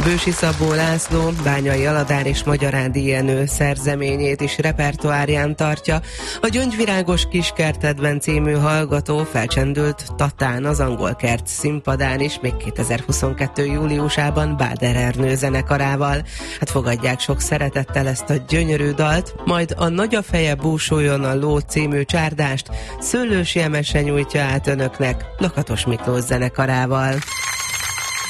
Bősi Szabó László Bányai Aladár és Magyarádi Jenő szerzeményét is repertoárján tartja. A Gyöngyvirágos kiskertedben című hallgató felcsendült Tatán, az Angol Kert színpadán is, még 2022. júliusában Báder Ernő zenekarával. Hát fogadják sok szeretettel ezt a gyönyörű dalt, majd a Nagy a feje búsuljon a ló című csárdást Szőlősi Emese nyújtja át önöknek Lakatos Miklós zenekarával.